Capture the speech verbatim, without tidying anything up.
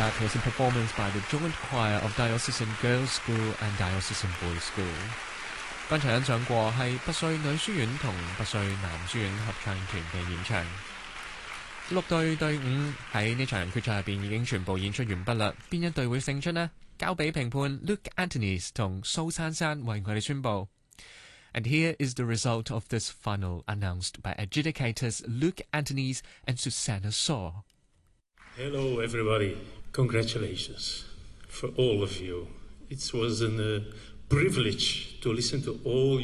That was a performance by the joint choir of Diocesan Girls' School and Diocesan Boys' School. 剛才欣賞過係拔萃女書院同拔萃男書院合唱團嘅演唱。六隊隊伍喺呢場決賽入邊已經全部演出完畢啦。邊一隊會勝出呢？交俾評判 Luke Anthony's 同蘇珊珊為我哋宣佈。And here is the result of this final announced by adjudicators Luke Anthony's and Susanna Saw. Hello everybody, congratulations for all of you. It was a uh, privilege to listen to all